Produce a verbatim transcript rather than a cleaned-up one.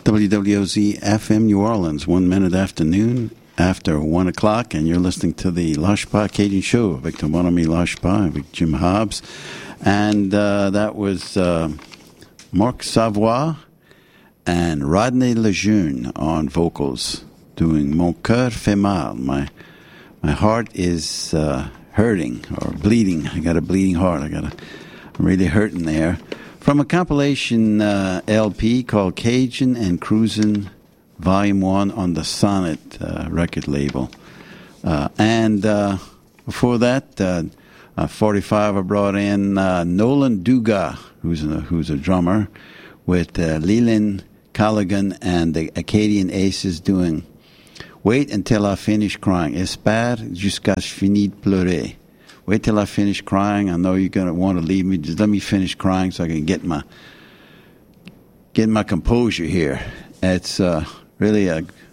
W W O Z F M New Orleans, one minute afternoon after one o'clock, and you're listening to the Loshpa Cajun Show avec mon ami Loshpa, avec Jim Hobbs. And uh, that was uh, Marc Savoie and Rodney Lejeune on vocals doing Mon Cœur fait mal. My, my heart is uh, hurting or bleeding. I got a bleeding heart. I got a, I'm really hurting there. From a compilation uh, L P called Cajun and Cruisin' Volume one on the Sonnet uh, record label. Uh, and uh, before that, uh, uh, forty-five, I brought in uh, Nolan Dugas, who's a, who's a drummer, with uh, Leland Callaghan and the Acadian Aces doing Wait Until I Finish Crying. Espère jusqu'à je finis de pleurer. Wait till I finish crying. I know you're going to want to leave me. Just let me finish crying so I can get my get my composure here. It's uh, really a,